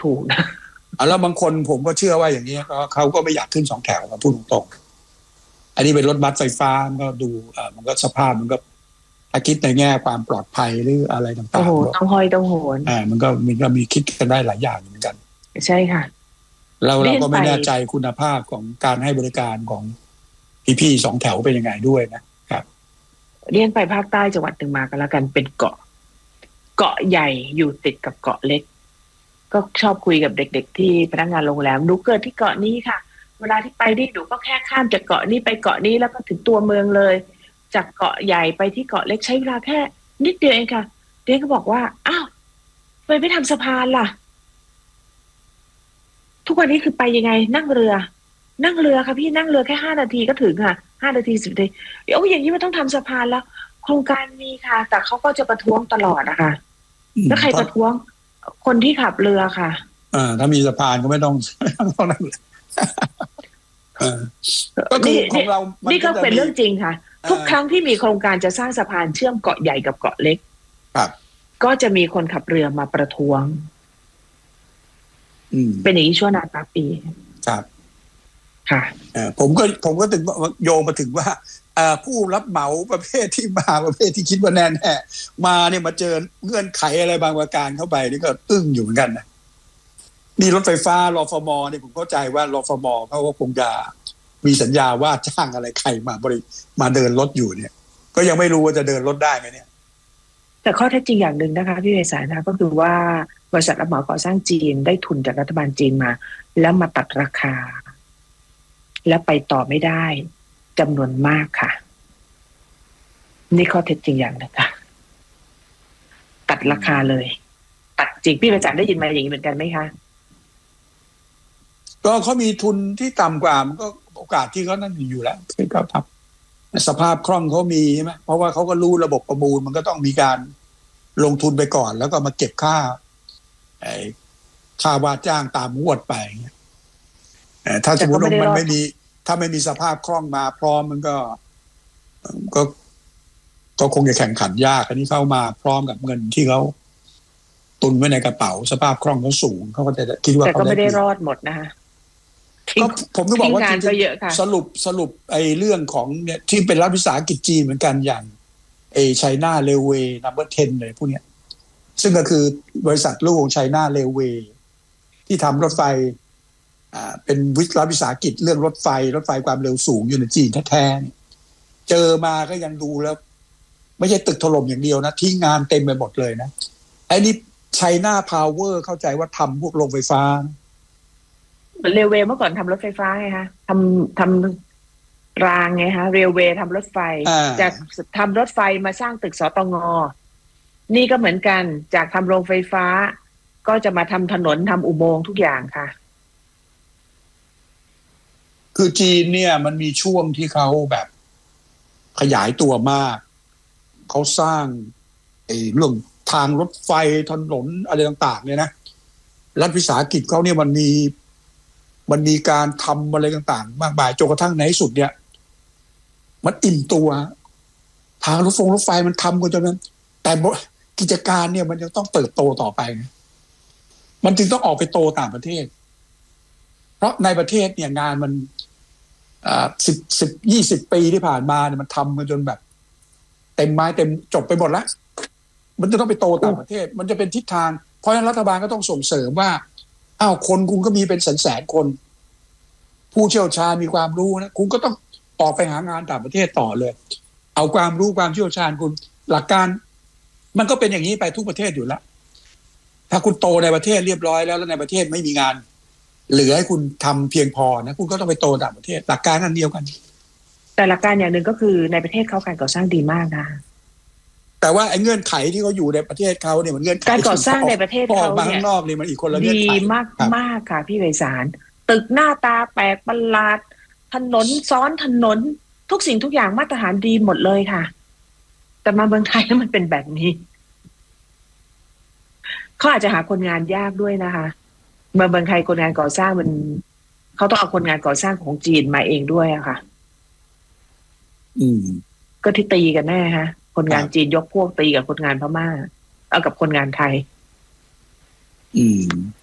ถูกนะแล้วบางคนผมก็เชื่อว่าอย่างนี้เขาก็ไม่อยากขึ้น2 แถวมาพูดตรงๆอันนี้เป็นรถบัสไฟฟ้ามันก็ดูมันก็สภาพมันก็ถ้าคิดในแง่ความปลอดภัยหรืออะไรต่างๆโอ้โหต้องห้อยต้องโหนมันก็มีคิดกันได้หลายอย่างเหมือนกันใช่ค่ะเราก็ไม่แน่ใจคุณภาพของการให้บริการของพี่ๆ2 แถวเป็นยังไงด้วยนะครับเรียนไปภาคใต้จังหวัดหนึ่งมากันแล้วกันเป็นเกาะใหญ่อยู่ติดกับเกาะเล็กก็ชอบคุยกับเด็กๆที่พนักงานโรงแรมหนูเกิดที่เกาะนี้ค่ะเวลาที่ไปนี่หนูก็แค่ข้ามจากเกาะนี้ไปเกาะนี้แล้วก็ถึงตัวเมืองเลยจากเกาะใหญ่ไปที่เกาะเล็กใช้เวลาแค่นิดเดียวเองค่ะเด็กก็บอกว่าอ้าวทำไมไม่ทำสะพานล่ะทุกวันนี้คือไปยังไงนั่งเรือค่ะพี่นั่งเรือแค่5 นาทีก็ถึงค่ะ5 นาที10 นาทีโอ้อย่างนี้มันต้องทำสะพานแล้วโครงการมีค่ะแต่เขาก็จะประท้วงตลอดนะคะแล้วใครประท้วงคนที่ขับเรือค่ะถ้ามีสะพานก็ไม่ต้องนั่งเลยก็คือของเรานี่ก็เป็นเรื่องจริงค่ะทุกครั้งที่มีโครงการจะสร้างสะพานเชื่อมเกาะใหญ่กับเกาะเล็กก็จะมีคนขับเรือมาประท้วงเป็นอย่างนี้ชั่วนานนับปีครับค่ะผมก็ถึงโยงมาถึงว่าผู้รับเหมาประเภทที่มาประเภทที่คิดว่าแน่มาเนี่ยมาเจอเงื่อนไขอะไรบางประการเข้าไปนี่ก็อึ้งอยู่เหมือนกันนะนี่รถไฟฟ้ารฟมเนี่ยผมเข้าใจว่ารฟมเขาก็คงจะมีสัญญาว่าจ้างอะไรใครมาเดินรถอยู่เนี่ยก็ยังไม่รู้ว่าจะเดินรถได้ไหมเนี่ยแต่ข้อเท็จจริงอย่างหนึ่งนะคะพี่เวสานะก็คือว่าบริษัทรับเหมาก่อสร้างจีนได้ทุนจากรัฐบาลจีนมาแล้วมาตัดราคาและไปต่อไม่ได้จำนวนมากค่ะนี่ข้อเท็จจริงอย่างหนึ่งค่ะตัดราคาเลยตัดจริงพี่ประจักษ์ได้ยินมาอย่างนี้เหมือนกันไหมคะก็เขามีทุนที่ต่ำกว่ามันก็โอกาสที่เขานั่นอยู่แล้วที่เขาทำสภาพคล่องเขามีใช่ไหมเพราะว่าเขาก็รู้ระบบประมูลมันก็ต้องมีการลงทุนไปก่อนแล้วก็มาเก็บค่าว่าจ้างตามงวดไปถ้าสมมติว่ามันไม่มีถ้าไม่มีสภาพคล่องมาพร้อมมันก็คงจะแข่งขันยากอันนี้เข้ามาพร้อมกับเงินที่เขาตุนไว้ในกระเป๋าสภาพคล่องเขาสูงเขาก็จะคิดว่าแต่ก็ไม่ได้รอดหมดนะคะก็ผมก็บอกว่าสรุปเรื่องของเนี่ยที่เป็นรัฐวิสาหกิจจีนเหมือนกันอย่างChina Railway Number 10เลยพวกเนี้ยซึ่งก็คือบริษัทลูกของ China Railway ที่ทำรถไฟเป็นรัฐวิสาหกิจเรื่องรถไฟความเร็วสูงอยู่ในจีนแท้ๆเจอมาก็ยังดูแล้วไม่ใช่ตึกถล่มอย่างเดียวนะทิ้งงานเต็มไปหมดเลยนะไอ้นี่ China Power เข้าใจว่าทำพวกโรงไฟฟ้าเรลเวย์เมื่อก่อนทำรถไฟฟ้าไงคะทำรางไงคะเรลเวย์ทำรถไฟจากทำรถไฟมาสร้างตึกสตง.นี่ก็เหมือนกันจากทำโรงไฟฟ้าก็จะมาทำถนนทำอุโมงค์ทุกอย่างค่ะคือจีนเนี่ยมันมีช่วงที่เขาแบบขยายตัวมากเขาสร้างเรื่องทางรถไฟถนนอะไรต่างๆเนี่ยนะรัฐวิสาหกิจเขาเนี่ยมันมีการทำอะไรต่างๆมากมายจนกระทั่งในที่สุดเนี่ยมันอิ่มตัวทางรถไฟมันทำกันจนนั้นแต่กิจการเนี่ยมันยังต้องเติบโตต่อไปมันจึงต้องออกไปโตต่างประเทศเพราะในประเทศเนี่ยงานมัน20 ปีที่ผ่านมาเนี่ยมันทำกันจนแบบเต็มไม้เต็มจบไปหมดแล้วมันจะต้องไปโตต่างประเทศมันจะเป็นทิศทางเพราะฉะนั้นรัฐบาลก็ต้องส่งเสริมว่าคนคุณก็มีเป็นแสนคนผู้เชี่ยวชาญมีความรู้นะคุณก็ต้องออกไปหางานต่างประเทศต่อเลยเอาความรู้ความเชี่ยวชาญคุณหลักการมันก็เป็นอย่างนี้ไปทุกประเทศอยู่แล้วถ้าคุณโตในประเทศเรียบร้อยแล้วในประเทศไม่มีงานเหลือให้คุณทำเพียงพอนะคุณก็ต้องไปโตต่างประเทศหลักการอันเดียวกันแต่หลักการอย่างหนึ่งก็คือในประเทศเขาการก่อสร้างดีมากนะแต่ว่าไอ้เงื่อนไขที่เขาอยู่ในประเทศเขาเนี่ยมันเงื่อนไขการก่อสร้างในประเทศเขาเนี่ยนอกนี่มันอีกคนละเงื่อนไขดีมากค่ะพี่ไพศาลตึกหน้าตาแปลกประหลาดถนนซ้อนถนนทุกสิ่งทุกอย่างมาตรฐานดีหมดเลยค่ะแต่มาเมืองไทยแล้วมันเป็นแบบนี้เขาอาจจะหาคนงานยากด้วยนะคะเมืองไทยคนงานก่อสร้างมันเขาต้องเอาคนงานก่อสร้างของจีนมาเองด้วยอะค่ะก็ที่ตีกันแน่ฮะคนงานจีนยกพวกตีกับคนงานพม่าเอากับคนงานไทย